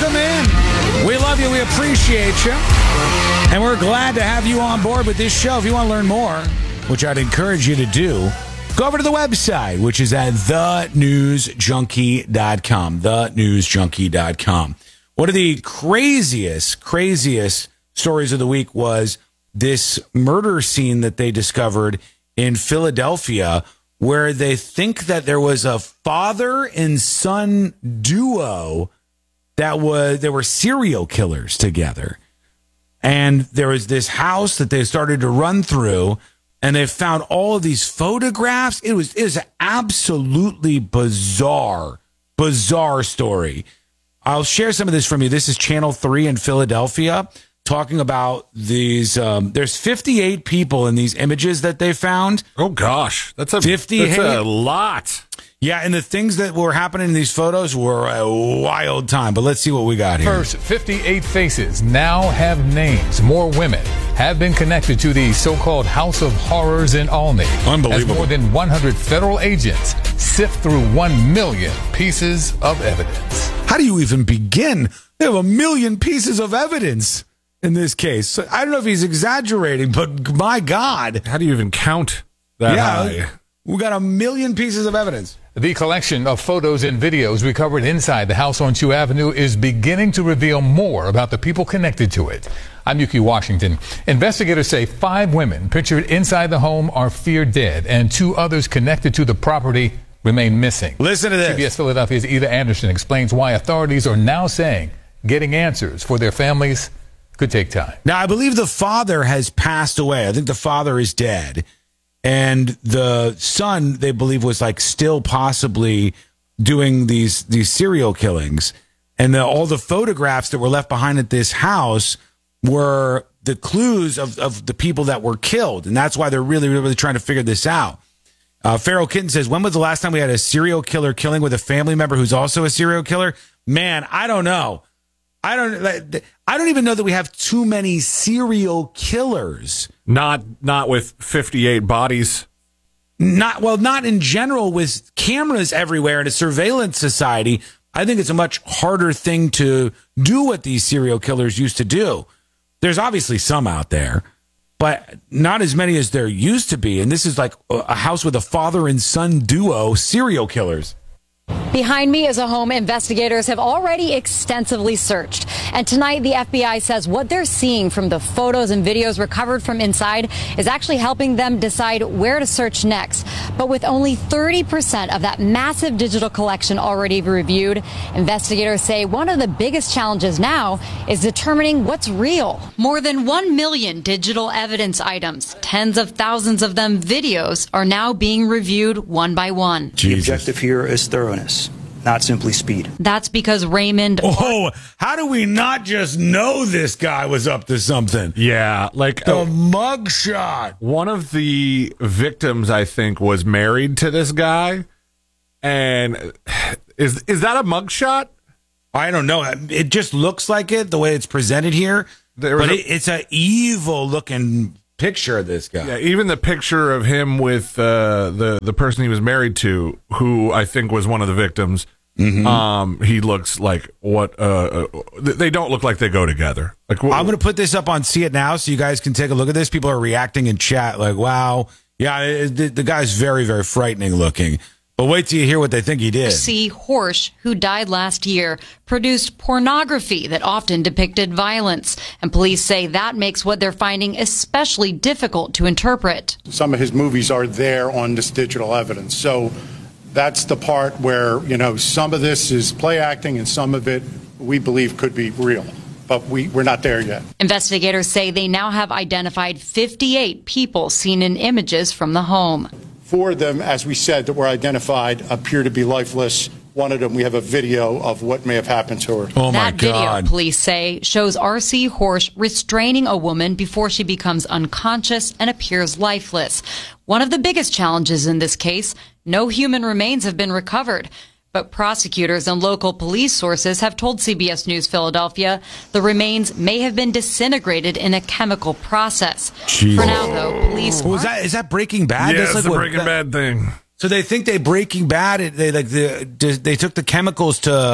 welcome in. We love you. We appreciate you. And we're glad to have you on board with this show. If you want to learn more, which I'd encourage you to do, go over to the website, which is at thenewsjunkie.com. Thenewsjunkie.com. One of the craziest stories of the week was this murder scene that they discovered in Philadelphia, where they think that there was a father and son duo they were serial killers together. And there was this house that they started to run through, and they found all of these photographs. It was an absolutely bizarre story. I'll share some of this from you. This is Channel 3 in Philadelphia talking about these. There's 58 people in these images that they found. Oh, gosh. That's a lot. Yeah, and the things that were happening in these photos were a wild time. But let's see what we got here. First, 58 faces now have names. More women have been connected to the so-called House of Horrors in Olney. Unbelievable. As more than 100 federal agents sift through 1 million pieces of evidence. How do you even begin? They have 1 million pieces of evidence in this case. So I don't know if he's exaggerating, but my God. How do you even count that high? We got 1 million pieces of evidence. The collection of photos and videos recovered inside the house on 2 Avenue is beginning to reveal more about the people connected to it. I'm Yuki Washington. Investigators say 5 women pictured inside the home are feared dead, and 2 others connected to the property remain missing. Listen to this. CBS Philadelphia's Eva Anderson explains why authorities are now saying getting answers for their families could take time. Now, I believe the father has passed away. I think the father is dead. And the son, they believe, was like still possibly doing these serial killings. And all the photographs that were left behind at this house were the clues of the people that were killed. And that's why they're really trying to figure this out. Farrell Kitten says, when was the last time we had a serial killer killing with a family member who's also a serial killer? Man, I don't know. I don't even know that we have too many serial killers. Not with 58 bodies. Not in general, with cameras everywhere in a surveillance society. I think it's a much harder thing to do what these serial killers used to do. There's obviously some out there, but not as many as there used to be. And this is like a house with a father and son duo serial killers. Behind me is a home investigators have already extensively searched. And tonight, the FBI says what they're seeing from the photos and videos recovered from inside is actually helping them decide where to search next. But with only 30% of that massive digital collection already reviewed, investigators say one of the biggest challenges now is determining what's real. More than 1 million digital evidence items, tens of thousands of them videos, are now being reviewed one by one. The objective here is thoroughness, not simply speed. That's because Raymond... Oh, how do we not just know this guy was up to something? Yeah, like... The mugshot. One of the victims, I think, was married to this guy. And is that a mugshot? I don't know. It just looks like it, the way it's presented here. It's an evil-looking picture of this guy. Yeah, even the picture of him with the person he was married to, who I think was one of the victims. Mm-hmm. He looks like what? They don't look like they go together. Like, I'm going to put this up on See It Now so you guys can take a look at this. People are reacting in chat like, "Wow, yeah, the guy's very, very frightening looking." But wait till you hear what they think he did. R.C. Horsch, who died last year, produced pornography that often depicted violence. And police say that makes what they're finding especially difficult to interpret. Some of his movies are there on this digital evidence. So that's the part where, some of this is play acting and some of it we believe could be real. But we're not there yet. Investigators say they now have identified 58 people seen in images from the home. 4 of them, as we said, that were identified appear to be lifeless. One of them, we have a video of what may have happened to her. Oh, my God. That video, police say, shows R.C. Horsch restraining a woman before she becomes unconscious and appears lifeless. One of the biggest challenges in this case, no human remains have been recovered. But prosecutors and local police sources have told CBS News Philadelphia the remains may have been disintegrated in a chemical process. Jeez. For now, though, police... Is that Breaking Bad? Yeah, it's the Breaking Bad thing. So they think Breaking Bad, they took the chemicals to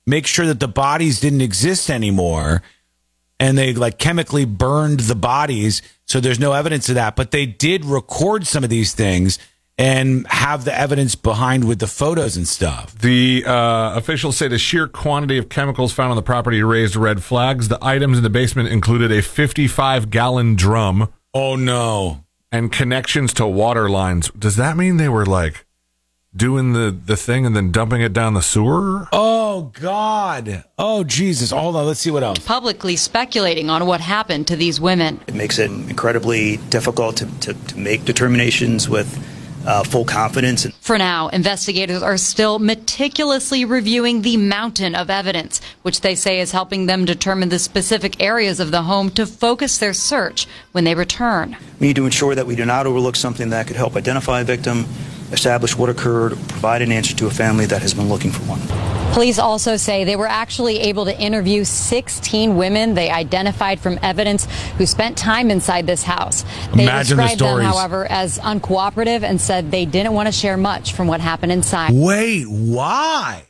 make sure that the bodies didn't exist anymore. And they like chemically burned the bodies. So there's no evidence of that. But they did record some of these things and have the evidence behind with the photos and stuff. The officials say the sheer quantity of chemicals found on the property raised red flags. The items in the basement included a 55-gallon drum. Oh, no. And connections to water lines. Does that mean they were like doing the thing and then dumping it down the sewer? Oh, God. Oh, Jesus. Hold on. Let's see what else. Publicly speculating on what happened to these women. It makes it incredibly difficult to make determinations with full confidence. For now, investigators are still meticulously reviewing the mountain of evidence, which they say is helping them determine the specific areas of the home to focus their search when they return. We need to ensure that we do not overlook something that could help identify a victim, establish what occurred, provide an answer to a family that has been looking for one. Police also say they were actually able to interview 16 women they identified from evidence who spent time inside this house. They described them, however, as uncooperative and said they didn't want to share much from what happened inside. Wait, why?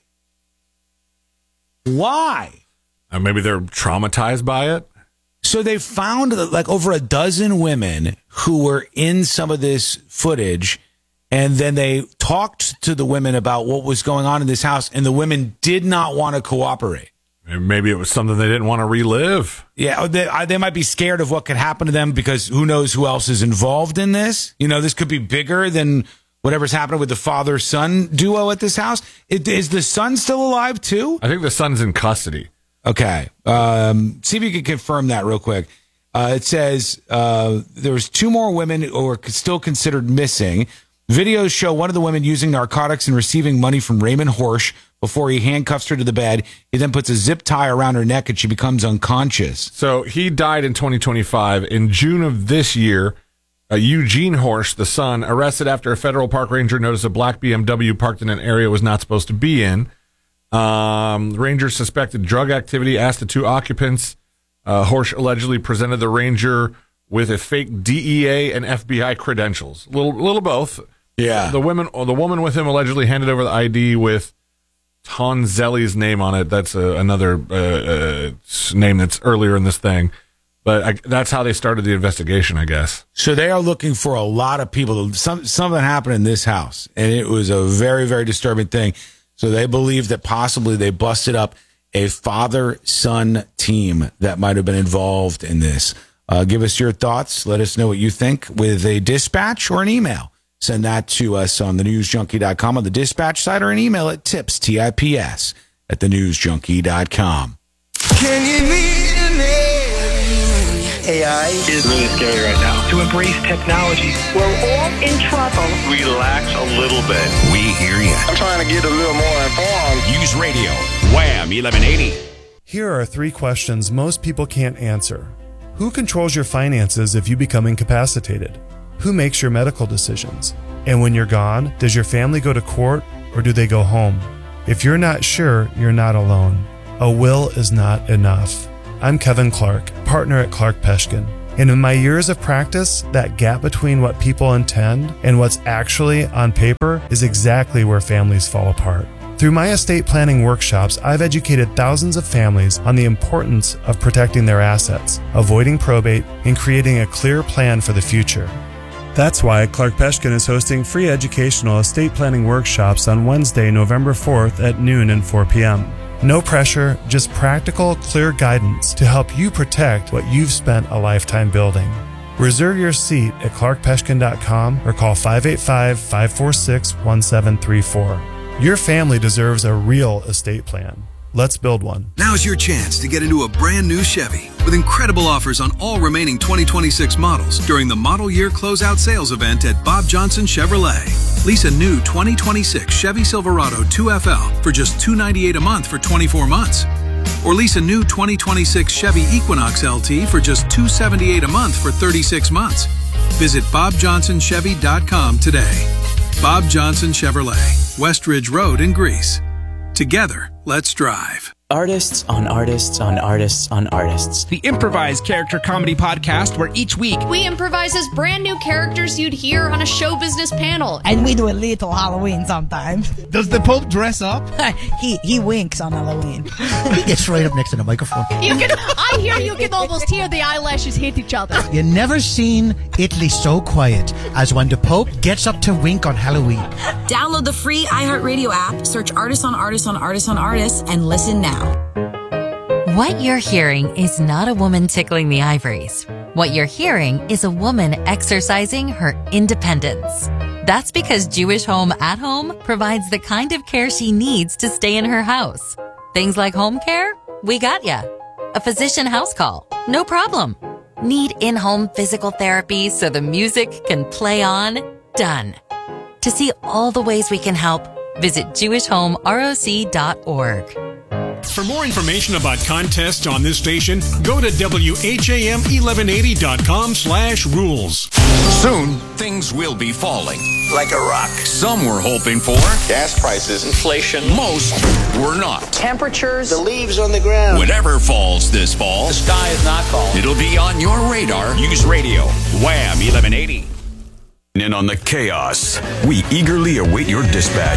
Why? Maybe they're traumatized by it. So they found like over a dozen women who were in some of this footage. And then they talked to the women about what was going on in this house, and the women did not want to cooperate. Maybe it was something they didn't want to relive. Yeah, they might be scared of what could happen to them because who knows who else is involved in this. You know, this could be bigger than whatever's happening with the father-son duo at this house. Is the son still alive, too? I think the son's in custody. Okay. See if you can confirm that real quick. It says there's 2 more women who are still considered missing. Videos show one of the women using narcotics and receiving money from Raymond Horsch before he handcuffs her to the bed. He then puts a zip tie around her neck and she becomes unconscious. So he died in 2025. In June of this year, Eugene Horsch, the son, arrested after a federal park ranger noticed a black BMW parked in an area it was not supposed to be in. Rangers suspected drug activity, asked the 2 occupants. Horsch allegedly presented the ranger with a fake DEA and FBI credentials. A little both. Yeah. The woman with him allegedly handed over the ID with Tonzelli's name on it. That's another name that's earlier in this thing. But that's how they started the investigation, I guess. So they are looking for a lot of people. Something happened in this house, and it was a very, very disturbing thing. So they believe that possibly they busted up a father-son team that might have been involved in this. Give us your thoughts. Let us know what you think with a dispatch or an email. Send that to us on thenewsjunkie.com on the dispatch site or an email at tips, TIPS, at thenewsjunkie.com. Can you meet me? AI is really scary right now. To embrace technology. We're all in trouble. Relax a little bit. We hear you. I'm trying to get a little more informed. News Radio, Wham 1180. Here are 3 questions most people can't answer. Who controls your finances if you become incapacitated? Who makes your medical decisions? And when you're gone, does your family go to court or do they go home? If you're not sure, you're not alone. A will is not enough. I'm Kevin Clark, partner at Clark Peshkin. And in my years of practice, that gap between what people intend and what's actually on paper is exactly where families fall apart. Through my estate planning workshops, I've educated thousands of families on the importance of protecting their assets, avoiding probate, and creating a clear plan for the future. That's why Clark Peshkin is hosting free educational estate planning workshops on Wednesday, November 4th at noon and 4 p.m. No pressure, just practical, clear guidance to help you protect what you've spent a lifetime building. Reserve your seat at clarkpeshkin.com or call 585-546-1734. Your family deserves a real estate plan. Let's build one. Now's your chance to get into a brand new Chevy with incredible offers on all remaining 2026 models during the Model Year Closeout Sales Event at Bob Johnson Chevrolet. Lease a new 2026 Chevy Silverado 2FL for just $298 a month for 24 months. Or lease a new 2026 Chevy Equinox LT for just $278 a month for 36 months. Visit BobJohnsonChevy.com today. Bob Johnson Chevrolet, West Ridge Road in Greece. Together, let's drive. Artists on artists on artists on artists. The improvised character comedy podcast where each week we improvise as brand new characters you'd hear on a show business panel. And we do a little Halloween sometimes. Does the Pope dress up? he winks on Halloween. He gets right up next to the microphone. I hear you can almost hear the eyelashes hit each other. You never seen Italy so quiet as when the Pope gets up to wink on Halloween. Download the free iHeartRadio app, search Artists on Artists on Artists on Artists, and listen now. What you're hearing is not a woman tickling the ivories. What you're hearing is a woman exercising her independence. That's because Jewish Home at Home provides the kind of care she needs to stay in her house. Things like home care? We got ya. A physician house call? No problem. Need in-home physical therapy so the music can play on? Done. To see all the ways we can help, visit jewishhomeroc.org. For more information about contests on this station, go to WHAM1180.com/rules. Soon, things will be falling. Like a rock. Some were hoping for Gas prices. inflation. Most were not. Temperatures. The leaves on the ground. Whatever falls this fall, The sky is not falling. it'll be on your radar. Use radio. Wham 1180. In on the chaos, we eagerly await your dispatch.